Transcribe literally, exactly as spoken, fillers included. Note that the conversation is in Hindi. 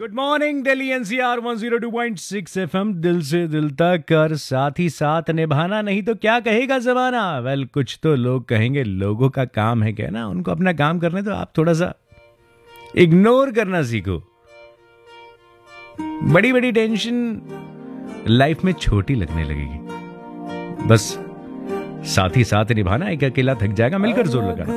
Good morning Delhi NCR one zero two point six FM, दिल से दिल तक कर साथ ही साथ निभाना, नहीं तो क्या कहेगा जमाना। वेल कुछ तो लोग कहेंगे, लोगों का काम है कहना, उनको अपना काम करने तो आप थोड़ा सा इग्नोर करना सीखो। बड़ी बड़ी टेंशन लाइफ में छोटी लगने लगेगी, बस साथ ही साथ निभाना। एक अकेला थक जाएगा, मिलकर जोर लगाना।